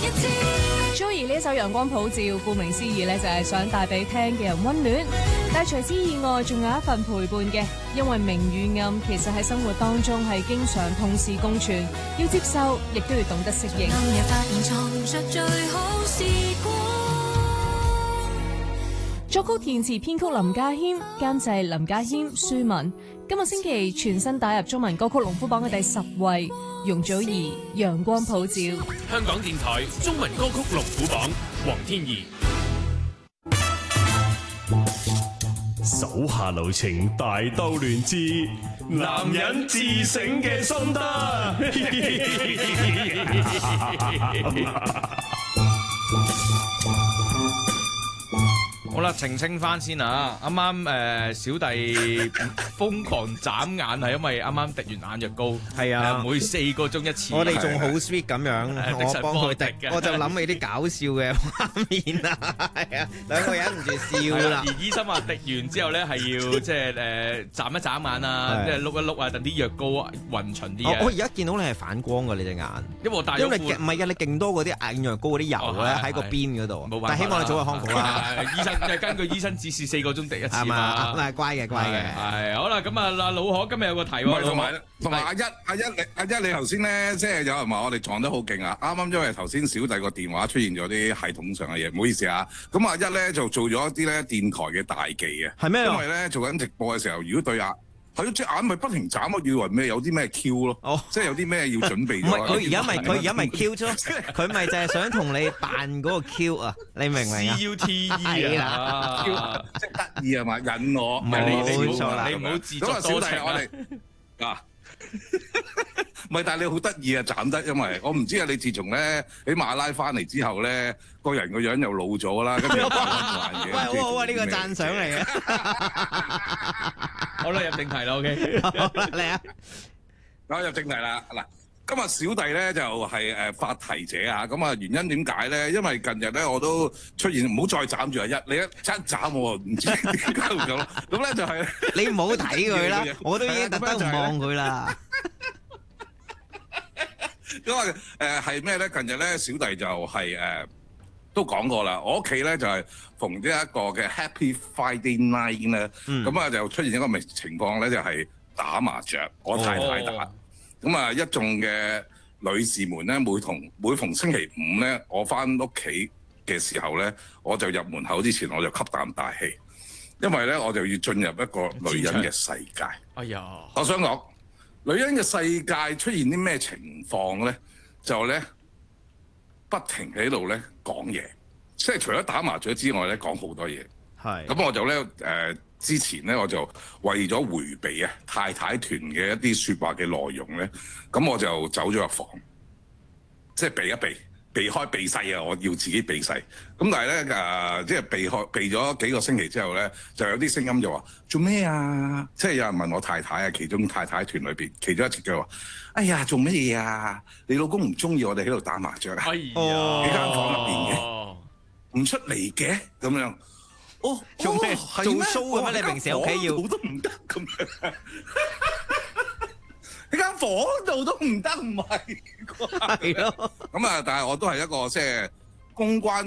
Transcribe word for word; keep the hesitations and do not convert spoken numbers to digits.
Joey 呢一首《陽光普照》，顧名思義咧就係想帶俾聽嘅人溫暖，但除此以外，仲有一份陪伴嘅，因為明與暗其實喺生活當中係經常同時共存，要接受，亦都要懂得適應。暗夜發現藏着最好時光。作曲填詞編曲林家謙，監製林家謙、舒文。今個星期全新打入中文歌曲龍虎榜嘅第十位，容祖兒《陽光普照》。 香港電台中文歌曲龍虎榜，黃天怡。 手下留情，大兜亂之，男人自省嘅心得。 好啦，澄清翻先啊！啱啱誒小弟瘋狂眨眼係因為啱啱滴完眼藥膏， 係啊， 每四個鐘一次。 我哋仲好 sweet 咁樣，我幫佢滴，我就諗起啲搞笑嘅畫面啊，係啊，兩個忍唔住笑啦。 而醫生話滴完之後咧係要即係誒眨一眨眼啊，即係碌一碌啊，等啲藥膏勻循啲嘅。 我而家見到你係反光㗎，你隻眼， 因為我戴咗。因為唔係㗎，你勁多嗰啲眼藥膏嗰啲油咧喺個邊嗰度，但係希望你早日康復啦。 醫生。係根據醫生指示，四個鐘滴一次嘛。 係乖嘅，乖嘅。 係好啦，咁啊，嗱，老何今日有個題喎。 同埋同埋阿一阿一你阿一你頭先咧，即係有人話我哋撞得好勁啊！啱啱因為頭先小弟個電話出現咗啲系統上嘅嘢，唔好意思啊。咁阿一咧就做咗一啲咧電台嘅大忌啊。 係咩？ 因為咧做緊直播嘅時候，如果對眼係隻眼咪不停眨，我以為咩有啲咩 Q 咯。哦，即係有啲咩要準備咗。 唔係佢而家咪佢而家咪 Q 咗，佢咪就係想同你扮嗰個 Q 啊！你明唔明啊 ？C U T E 啊， 即係得意係嘛？引我。 唔係你你唔好你唔好自作多情啊！嗱，唔係，但係你好得意啊，斬得，因為我唔知啊，你自從咧喺馬拉翻嚟之後咧，個人個樣又老咗啦，跟住又扮嘢。喂， 好好啊，呢個讚賞嚟嘅。 好啦，入正題啦 ，OK， 好啦，嚟啊， 我入正題啦，嗱。今日小弟咧就係誒發題者啊，咁啊原因點解咧？因為近日咧我都出現，唔好再斬住啊！一你一一斬我唔知點解會咁，咁咧就係你唔好睇佢啦，我都已經特登唔望佢啦。 咁啊誒係咩咧？近日咧小弟就係誒都講過啦，我屋企咧就係逢呢一個嘅 Happy Friday Night 咧，咁啊就出現一個咩情況咧？就係打麻雀，我太太打。咁啊，一眾嘅女士們咧，每同每逢星期五咧，我翻屋企嘅時候咧，我就入門口之前，我就吸啖大氣，因為咧我就要進入一個女人嘅世界。 哎呀， 我想講女人嘅世界出現啲咩情況咧？就咧不停喺度咧講嘢，即係除咗打麻雀之外咧，講好多嘢。係。咁我就咧誒。呃之前咧，我就為咗迴避啊太太團嘅一啲説話嘅內容咧，咁我就走咗入房，即係避一避，避開避世啊！我要自己避世。咁但係咧誒，即係避開避咗幾個星期之後咧，就有啲聲音就話做咩啊？即係有人問我太太啊，其中太太團裏邊其中一隻腳話：哎呀，做乜嘢啊？你老公唔中意我哋喺度打麻雀啊？ 哎呀， 喺間房入邊嘅，唔出嚟嘅咁樣。哦， 做咩？做 show 嘅咩？你平時喺屋企要都唔得咁樣，喺間房度都唔得，唔係？係咯。咁啊，但係我都係一個即係公關